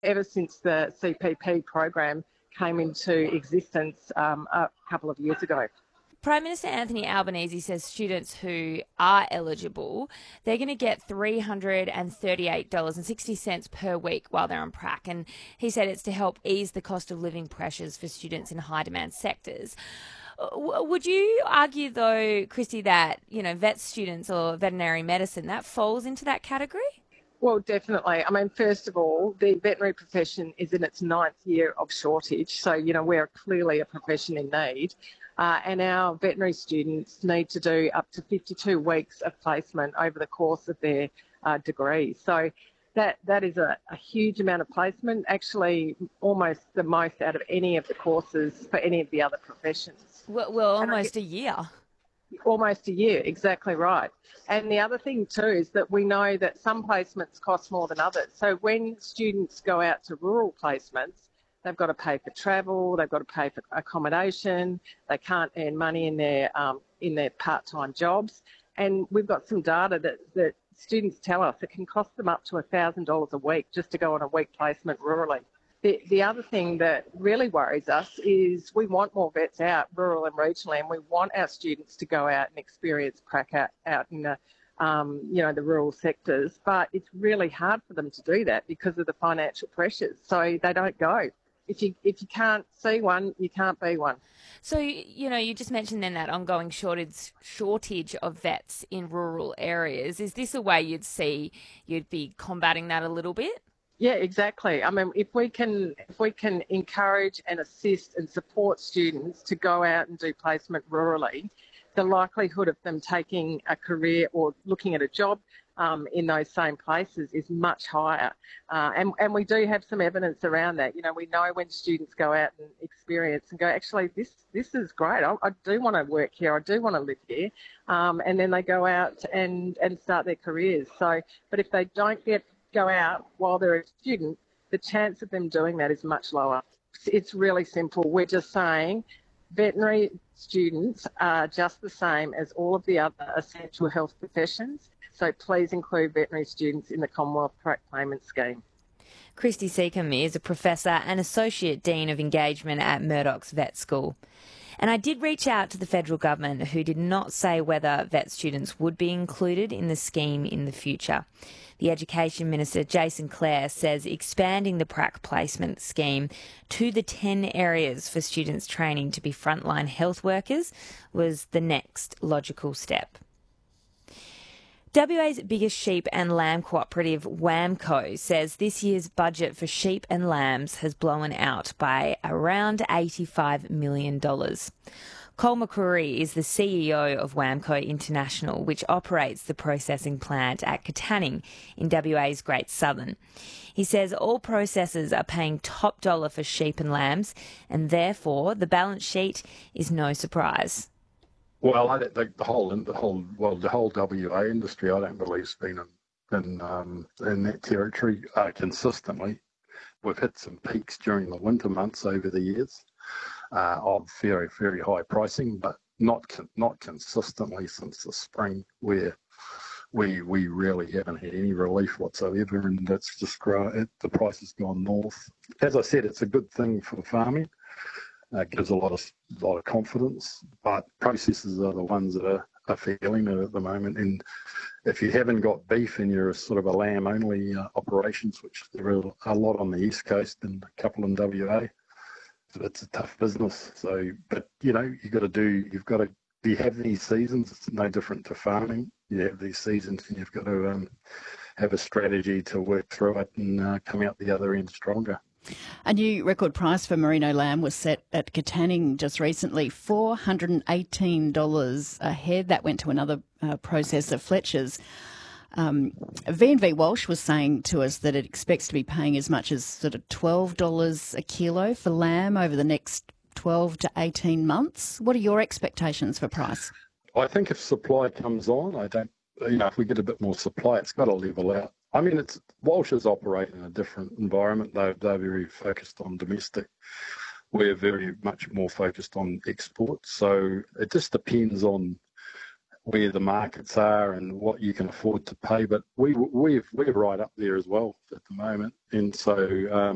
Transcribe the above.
ever since the CPP program came into existence a couple of years ago. Prime Minister Anthony Albanese says students who are eligible, they're going to get $338.60 per week while they're on prac. And he said it's to help ease the cost of living pressures for students in high demand sectors. Would you argue, though, Christy, that, vet students or veterinary medicine, that falls into that category? Well, definitely. I mean, first of all, the veterinary profession is in its 9th year of shortage. So, we're clearly a profession in need. And our veterinary students need to do up to 52 weeks of placement over the course of their degree. So that is a huge amount of placement, actually almost the most out of any of the courses for any of the other professions. Well, almost a year. Almost a year, exactly right. And the other thing too is that we know that some placements cost more than others. So when students go out to rural placements, they've got to pay for travel, they've got to pay for accommodation, they can't earn money in their part-time jobs. And we've got some data that students tell us it can cost them up to $1,000 a week just to go on a week placement rurally. The other thing that really worries us is we want more vets out rural and regionally, and we want our students to go out and experience prac out in the rural sectors, but it's really hard for them to do that because of the financial pressures. So they don't go. If you can't see one, you can't be one. So, you just mentioned then that ongoing shortage of vets in rural areas. Is this a way you'd be combating that a little bit? Yeah, exactly. I mean, if we can encourage and assist and support students to go out and do placement rurally, the likelihood of them taking a career or looking at a job in those same places is much higher. And we do have some evidence around that. We know when students go out and experience and go, actually, this is great. I do want to work here. I do want to live here. And then they go out and start their careers. So, but if they don't go out while they're a student, the chance of them doing that is much lower. It's really simple. We're just saying veterinary students are just the same as all of the other essential health professions. So please include veterinary students in the Commonwealth Prac Payment Scheme. Christy Seacombe is a professor and Associate Dean of Engagement at Murdoch's Vet School. And I did reach out to the federal government, who did not say whether vet students would be included in the scheme in the future. The Education Minister, Jason Clare, says expanding the prac placement scheme to the 10 areas for students training to be frontline health workers was the next logical step. WA's biggest sheep and lamb cooperative, WAMCO, says this year's budget for sheep and lambs has blown out by around $85 million. Cole McCrory is the CEO of WAMCO International, which operates the processing plant at Katanning in WA's Great Southern. He says all processors are paying top dollar for sheep and lambs, and therefore the balance sheet is no surprise. Well, I don't think the whole WA industry, I don't believe, has been in that territory consistently. We've hit some peaks during the winter months over the years of very, very high pricing, but not consistently since the spring, where we really haven't had any relief whatsoever, and that's just the price has gone north. As I said, it's a good thing for farming. Gives a lot of confidence, but processors are the ones that are feeling it at the moment. And if you haven't got beef and you're sort of a lamb-only operations, which there are a lot on the East Coast and a couple in WA, it's a tough business. So, but you have these seasons. It's no different to farming. You have these seasons, and you've got to have a strategy to work through it and come out the other end stronger. A new record price for merino lamb was set at Katanning just recently, $418 a head. That went to another processor, Fletcher's. V&V Walsh was saying to us that it expects to be paying as much as sort of $12 a kilo for lamb over the next 12 to 18 months. What are your expectations for price? I think if supply comes on, if we get a bit more supply, it's got to level out. I mean, Walsh's operate in a different environment. They're very focused on domestic. We're very much more focused on export. So it just depends on where the markets are and what you can afford to pay. But we're right up there as well at the moment. And so